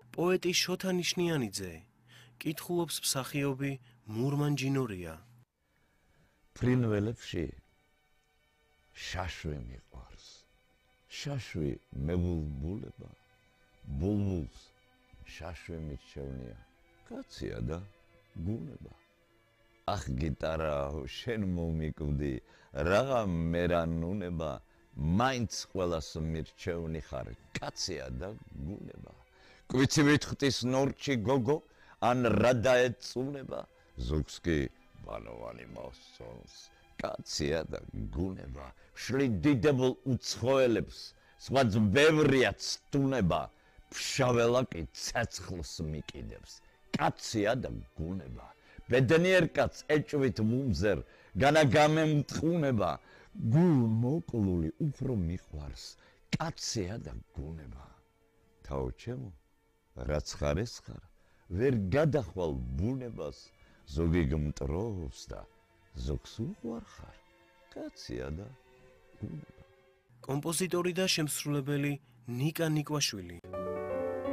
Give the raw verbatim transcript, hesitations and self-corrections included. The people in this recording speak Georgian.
პოეტი შოთა ნიშნიანიძე კითხულობს მსახიობი მურმან ჯინორია. ფრინველებში შაშვი მიყვარს. შაშვი მებულბულება, ბულბულს შაშვი მირჩევნია. კაცია და გუნება. ახ გიტარაო, შენ მომიკვდი, რაღა მერანუნება, მაინც ყველას მირჩევნი ხარ, კაცია და გუნება. კვიცი ვითხტის ნორჩი გოგო, ან რა დაეწუნება, ზოგს კი ბანოვანი მოსწონს, კაცია და გუნება. შლი დიდებულ უცხოელებს, სხვაც ბევრია ცტუნება, ფშაველა კი ცეცხლს მიკიდებს, კაცია და გუნება. ბედნიერ კაცს ეჭვით მუმზერ, განაგამემტყუნება, გულ მოკლული უფრო მიყვარს, კაცია და გუნება. თაო ჩემო, რაც ხარ ეს ხარ, ვერ გადახვალ ბუნებას, ზოგი გმტრობს და ზოგს უყვარ ხარ, კაცია და გუნება. კომპოზიტორი და შემსრულებელი ნიკა ნიკვაშვილი.